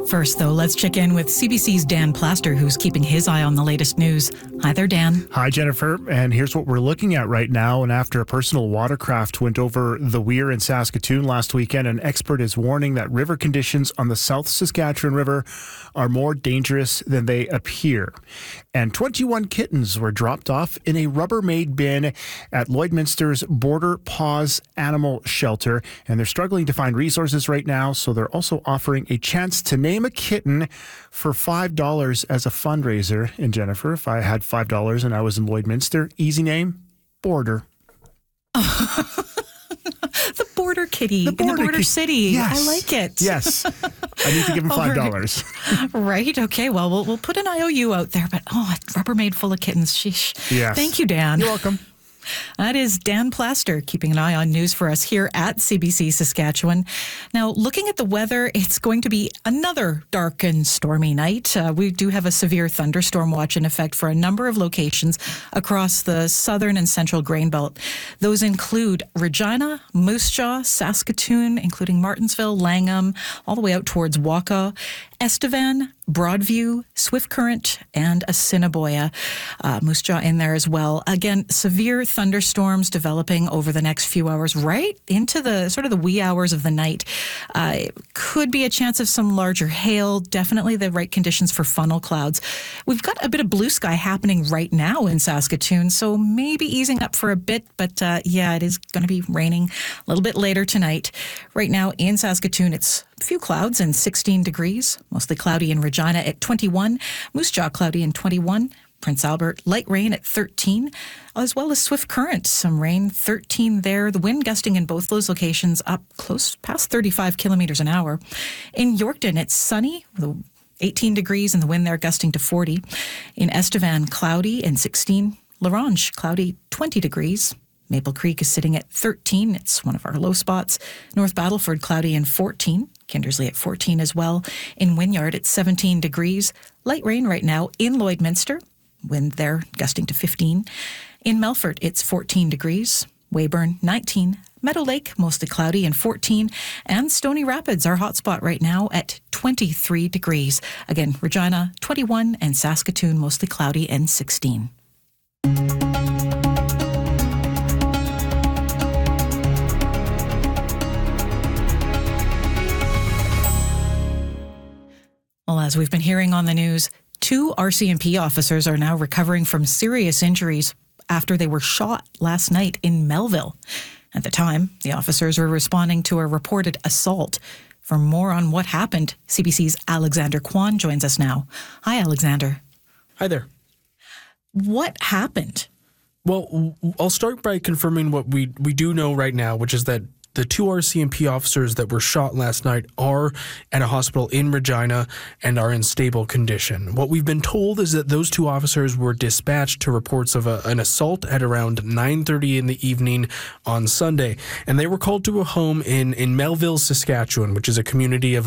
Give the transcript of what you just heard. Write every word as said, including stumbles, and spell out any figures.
First, though, let's check in with C B C's Dan Plaster, who's keeping his eye on the latest news. Hi there, Dan. Hi, Jennifer. And here's what we're looking at right now. And after a personal watercraft went over the Weir in Saskatoon last weekend, an expert is warning that river conditions on the South Saskatchewan River are more dangerous than they appear. And twenty-one kittens were dropped off in a Rubbermaid bin at Lloydminster's Border Paws Animal Shelter. And they're struggling to find resources right now, so they're also offering a chance to name a kitten for five dollars as a fundraiser. And Jennifer, if I had five dollars and I was in Lloydminster, easy name, Border. The Border Kitty The in the Border Border Ki- City. Yes. I like it. Yes. I need to give him five dollars. Right. right. Okay. Well, well, we'll put an I O U out there. But, oh, a Rubbermaid full of kittens. Sheesh. Yes. Thank you, Dan. You're welcome. That is Dan Plaster keeping an eye on news for us here at C B C Saskatchewan. Now, looking at the weather, it's going to be another dark and stormy night. Uh, we do have a severe thunderstorm watch in effect for a number of locations across the southern and central grain belt. Those include Regina, Moose Jaw, Saskatoon, including Martensville, Langham, all the way out towards Waka, Estevan, Broadview, Swift Current, and Assiniboia. Uh, Moose Jaw in there as well. Again, severe thunderstorms developing over the next few hours, right into the sort of the wee hours of the night. Uh, could be a chance of some larger hail. Definitely the right conditions for funnel clouds. We've got a bit of blue sky happening right now in Saskatoon, so maybe easing up for a bit. But uh, yeah, it is going to be raining a little bit later tonight. Right now in Saskatoon, it's a few clouds and sixteen degrees, mostly cloudy in Regina at twenty-one, Moose Jaw cloudy and twenty-one, Prince Albert light rain at thirteen, as well as Swift Current, some rain, thirteen there. The wind gusting in both those locations up close past thirty-five kilometers an hour. In Yorkton, it's sunny, eighteen degrees and the wind there gusting to forty. In Estevan, cloudy and sixteen, Larange, cloudy, twenty degrees. Maple Creek is sitting at thirteen. It's one of our low spots. North Battleford, cloudy and fourteen. Kindersley at fourteen as well. In Wynyard, it's seventeen degrees. Light rain right now in Lloydminster. Wind there gusting to fifteen. In Melfort, it's fourteen degrees. Weyburn, nineteen. Meadow Lake, mostly cloudy and fourteen. And Stony Rapids, our hotspot right now at twenty-three degrees. Again, Regina, twenty-one. And Saskatoon, mostly cloudy and sixteen. Well, as we've been hearing on the news, two R C M P officers are now recovering from serious injuries after they were shot last night in Melville. At the time, the officers were responding to a reported assault. For more on what happened, C B C's Alexander Kwan joins us now. Hi, Alexander. Hi there. What happened? Well, I'll start by confirming what we, we do know right now, which is that the two R C M P officers that were shot last night are at a hospital in Regina and are in stable condition. What we've been told is that those two officers were dispatched to reports of a, an assault at around nine thirty in the evening on Sunday, and they were called to a home in, in Melville, Saskatchewan, which is a community of